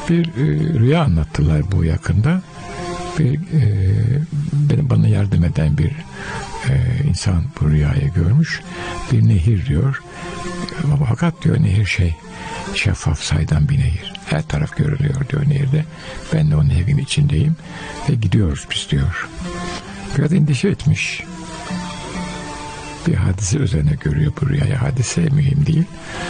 Bir rüya anlattılar bu yakında. Bana yardım eden bir insan bu rüyayı görmüş. Bir nehir diyor. Fakat diyor nehir şeffaf, saydam bir nehir. Her taraf görülüyor diyor nehirde. Ben de o nehrin içindeyim ve gidiyoruz biz diyor. Biraz endişe etmiş. Bir hadise üzerine görüyor bu rüyayı. Hadise mühim değil.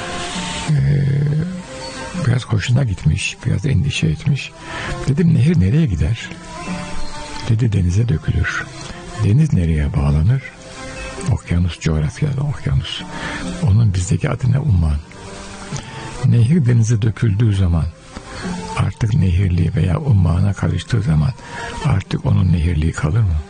Biraz hoşuna gitmiş. Biraz endişe etmiş. Dedim nehir nereye gider? Dedi denize dökülür. Deniz nereye bağlanır? Okyanus, coğrafyada okyanus. Onun bizdeki adı ne? Umman. Nehir denize döküldüğü zaman artık nehirliği veya ummana karıştığı zaman artık onun nehirliği kalır mı?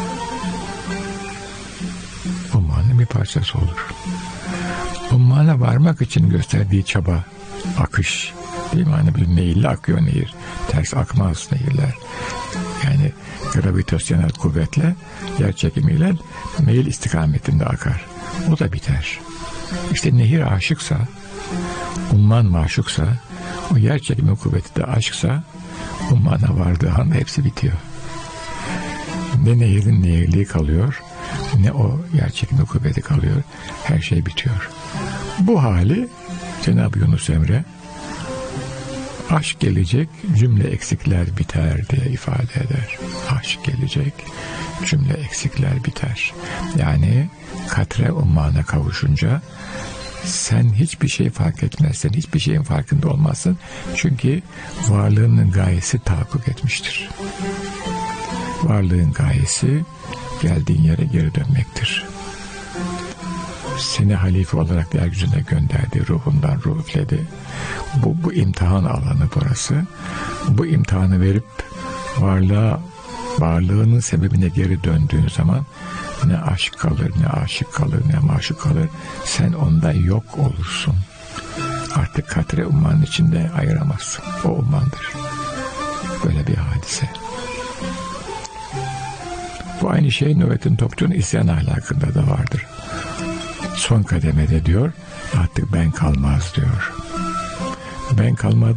Ummanın bir parçası olur. Ummana varmak için gösterdiği çaba, akış, değil mi? Hani bir meyilli akıyor nehir. Ters akmaz nehirler. Yani gravitasyonel kuvvetle, yer çekimiyle meyil istikametinde akar. O da biter. İşte nehir aşıksa, umman maşuksa, o yer çekimi kuvveti de aşksa, ummana vardığı anda hepsi bitiyor. Ne nehirin nehirliği kalıyor, ne o yer çekimi kuvveti kalıyor. Her şey bitiyor. Bu hali Cenab-ı Yunus Emre aşk gelecek, cümle eksikler biter diye ifade eder. Aşk gelecek, cümle eksikler biter. Yani katre ummana kavuşunca sen hiçbir şey fark etmezsen, hiçbir şeyin farkında olmazsın. Çünkü varlığının gayesi tahakkuk etmiştir. Varlığın gayesi geldiğin yere geri dönmektir. Seni halife olarak yeryüzüne gönderdi, ruhundan ruh üfledi. Bu imtihan alanı burası. Bu imtihanı verip varlığının sebebine geri döndüğün zaman ne aşk kalır, ne aşık kalır, ne maşuk kalır. Sen ondan yok olursun. Artık katre ummanın içinde ayıramazsın. O ummandır. Böyle bir hadise. Bu aynı şey Nurettin Topçu'nun isyan ahlakında da vardır. Son kademede diyor, artık ben kalmaz diyor. Ben kalmadı.